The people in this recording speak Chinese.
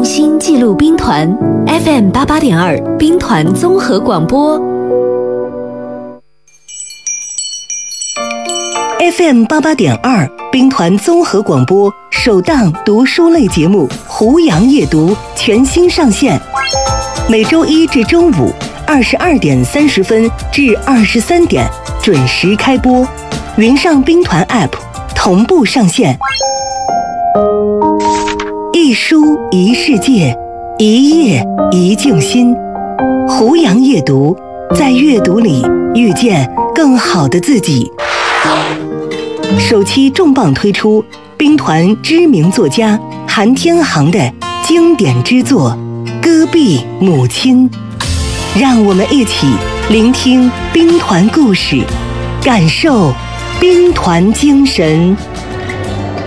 心记录兵团 FM88.2 兵团综合广播。 FM88.2 兵团综合广播首档读书类节目《胡杨夜读》全新上线，每周一至周五22点30分至23点准时开播，云上兵团 App 同步上线。一书一世界，一页一静心。胡杨夜读，在阅读里遇见更好的自己。首期重磅推出兵团知名作家韩天航的经典之作《戈壁母亲》，让我们一起聆听兵团故事，感受兵团精神。